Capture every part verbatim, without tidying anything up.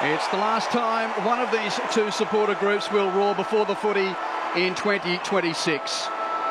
It's the last time one of these two supporter groups will roar before the footy in twenty twenty-six.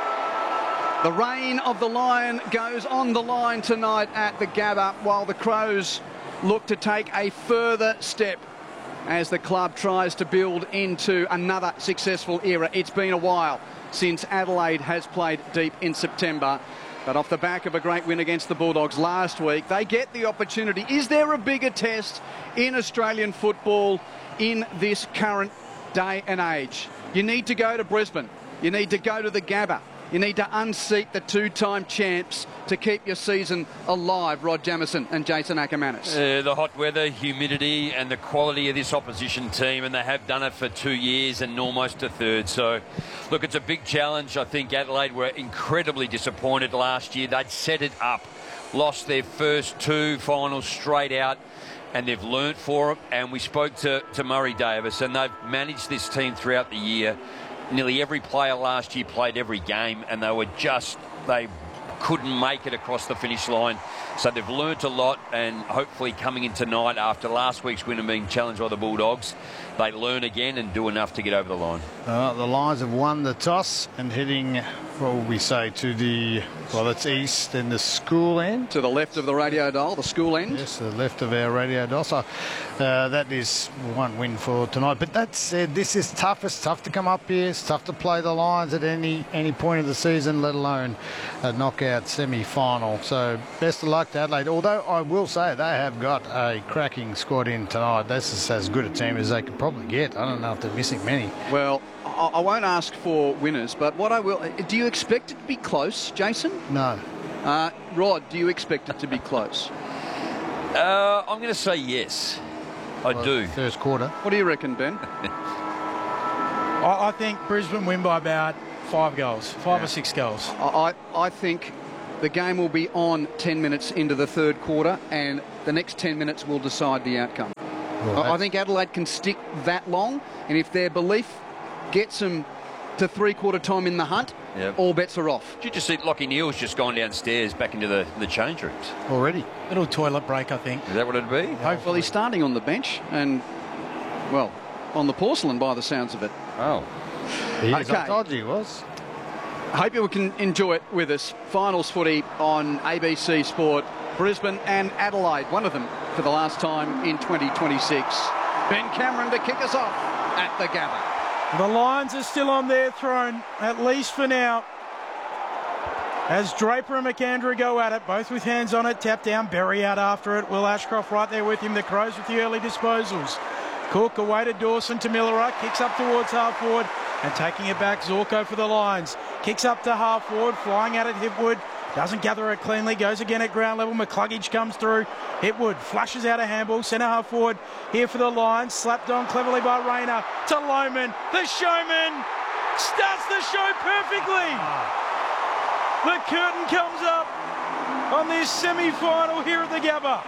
The reign of the Lion goes on the line tonight at the Gabba, while the Crows look to take a further step as the club tries to build into another successful era. It's been a while since Adelaide has played deep in September. But off the back of a great win against the Bulldogs last week, they get the opportunity. Is there a bigger test in Australian football in this current day and age? You need to go to Brisbane. You need to go to the Gabba. You need to unseat the two-time champs to keep your season alive, Rod Jamieson and Jason Ackermanis. Uh, the hot weather, humidity and the quality of this opposition team, and they have done it for two years and almost a third. So, look, it's a big challenge. I think Adelaide were incredibly disappointed last year. They'd set it up, lost their first two finals straight out, and they've learnt for it. And we spoke to, to Murray Davis, and they've managed this team throughout the year. Nearly every player last year played every game, and they were just, they couldn't make it across the finish line. So they've learnt a lot, and hopefully coming in tonight after last week's win and being challenged by the Bulldogs, they learn again and do enough to get over the line. Uh, the Lions have won the toss and heading, what will we say, to the, well, it's east and the school end. To the left of the radio dial, the school end. Yes, to the left of our radio dial. So uh, that is one win for tonight. But that said, this is tough. It's tough to come up here. It's tough to play the Lions at any any point of the season, let alone a knockout semi-final. So best of luck to Adelaide. Although I will say they have got a cracking squad in tonight. This is as good a team as they could probably get. I don't know if they're missing many. Well, I, I won't ask for winners, but what I will... Do you expect it to be close, Jason? No. Uh, Rod, do you expect it to be close? Uh, I'm going to say yes. I well, do. First quarter. What do you reckon, Ben? I, I think Brisbane win by about five goals, five yeah. or six goals. I, I think the game will be on ten minutes into the third quarter, and the next ten minutes will decide the outcome. Well, I, I think Adelaide can stick that long, and if their belief gets them to three-quarter time in the hunt, yep. all bets are off. Did you just see Lockie Neal's just gone downstairs back into the, the change rooms? Already. Little toilet break, I think. Is that what it'd be? Yeah. Well, he's starting on the bench and, well, on the porcelain by the sounds of it. Oh. He is. Okay. I told you he was. I hope you can enjoy it with us. Finals footy on A B C Sport. Brisbane and Adelaide, one of them for the last time in twenty twenty-six. Ben Cameron to kick us off at the Gabba. The Lions are still on their throne, at least for now. As Draper and McAndrew go at it, both with hands on it, tap down, Berry out after it. Will Ashcroft right there with him. The Crows with the early disposals. Cook away to Dawson to Miller, kicks up towards half forward and taking it back, Zorko for the Lions. Kicks up to half forward, flying at it, Hipwood. Doesn't gather it cleanly, goes again at ground level. McCluggage comes through. Hipwood flushes out a handball, centre half forward here for the Lions. Slapped on cleverly by Rayner to Lohman. The showman starts the show perfectly. The curtain comes up on this semi-final here at the Gabba.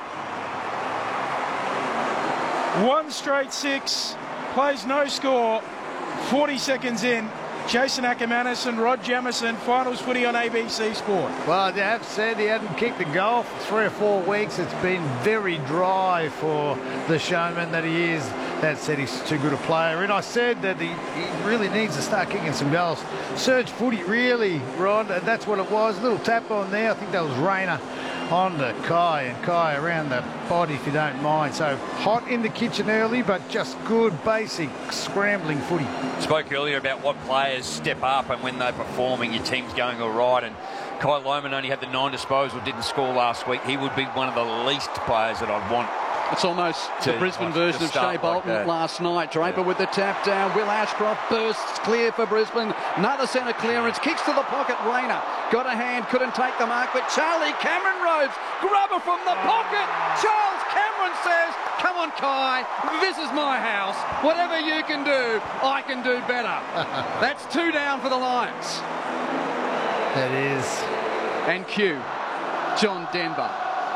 One straight six, plays no score, forty seconds in. Jason Ackermanis and Rod Jamieson, finals footy on A B C Sport. Well, they have said he hadn't kicked a goal for three or four weeks. It's been very dry for the showman that he is. That said, he's too good a player. And I said that he, he really needs to start kicking some goals. Surge footy, really, Rod. And that's what it was. A little tap on there. I think that was Rayner on to Kai, and Kai around the body, if you don't mind. So hot in the kitchen early, but just good, basic, scrambling footy. Spoke earlier about what players step up and when they're performing, your team's going all right. And Kai Lohman only had the nine disposal, didn't score last week. He would be one of the least players that I'd want. It's almost to, the Brisbane like, version of Shea Bolton like last night. Draper yeah. with the tap down. Will Ashcroft bursts clear for Brisbane. Another centre clearance. Kicks to the pocket. Rayner got a hand. Couldn't take the mark. But Charlie Cameron Rhodes. Grubber from the pocket. Charles Cameron says, come on, Kai. This is my house. Whatever you can do, I can do better. That's two down for the Lions. That is. And Q. John Denver.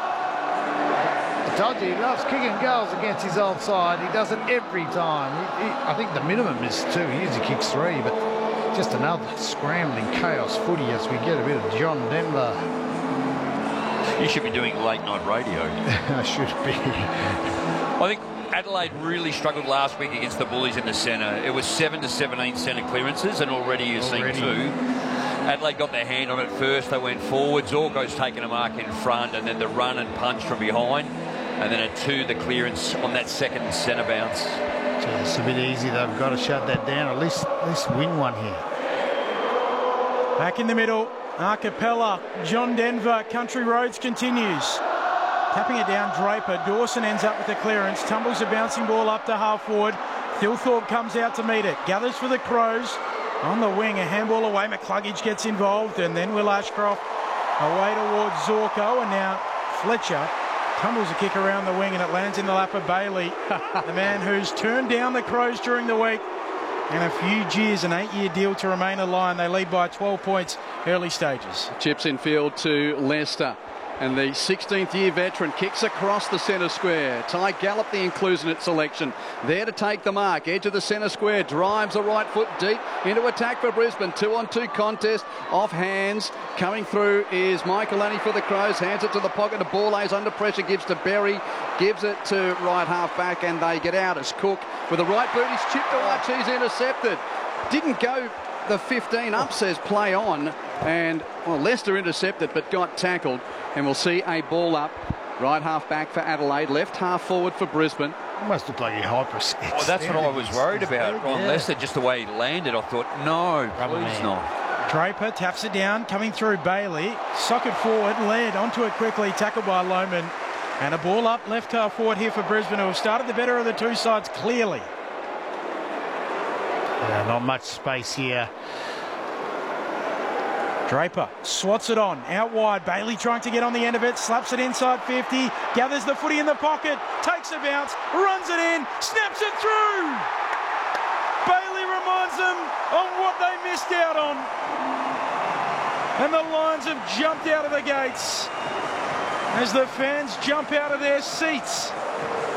I told you, he loves kicking goals against his old side. He does it every time. He, he, I think the minimum is two. He usually kicks three, but just another scrambling chaos footy as we get a bit of John Denver. You should be doing late night radio. I should be. I think Adelaide really struggled last week against the Bullies in the centre. It was seven to seventeen centre clearances, and already you're seeing two. Adelaide got their hand on it first. They went forward. Zorko's taken a mark in front, and then the run and punch from behind, and then a two, the clearance on that second centre bounce. So it's a bit easy. They've got to shut that down. At least, at least win one here. Back in the middle, Arcapella, John Denver, Country Roads continues. Tapping it down, Draper. Dawson ends up with the clearance, tumbles a bouncing ball up to half forward. Thilthorpe comes out to meet it, gathers for the Crows. On the wing, a handball away, McCluggage gets involved, and then Will Ashcroft away towards Zorko, and now Fletcher tumbles a kick around the wing, and it lands in the lap of Bailey, the man who's turned down the Crows during the week. And a few years, an eight-year deal to remain a Lion. They lead by twelve points early stages. Chips in field to Leicester. And the sixteenth year veteran kicks across the centre square. Ty Gallop, the inclusionate selection, there to take the mark. Edge of the centre square, drives the right foot deep into attack for Brisbane. Two on two contest, off hands. Coming through is Michael Annie for the Crows. Hands it to the pocket. The ball lays under pressure, gives to Berry, gives it to right half back, and they get out as Cook with the right boot. He's chipped away. He's intercepted. Didn't go the fifteen up, says play on. And, well, Leicester intercepted but got tackled. And we'll see a ball up, right half back for Adelaide, left half forward for Brisbane. It must look like he hyper. Well, that's what I was worried about on yeah. Leicester, just the way he landed. I thought, no, please not. Draper taps it down, coming through Bailey. Socket forward, led onto it quickly, tackled by Lohman. And a ball up, left half forward here for Brisbane, who have started the better of the two sides clearly. Yeah, not much space here. Draper swats it on, out wide. Bailey trying to get on the end of it, slaps it inside fifty, gathers the footy in the pocket, takes a bounce, runs it in, snaps it through. Bailey reminds them on what they missed out on. And the Lions have jumped out of the gates as the fans jump out of their seats.